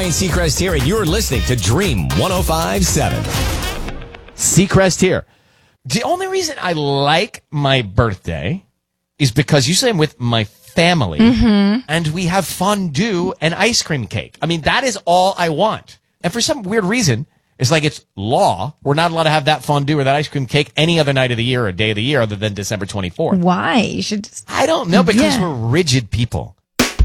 Ryan Seacrest here, and you're listening to Dream 105.7. Seacrest here. The only reason I like my birthday is because usually I'm with my family, and we have fondue and ice cream cake. I mean, that is all I want. And for some weird reason, it's like it's law. We're not allowed to have that fondue or that ice cream cake any other night of the year or day of the year other than December 24th. Why? You should just... I don't know, because we're rigid people.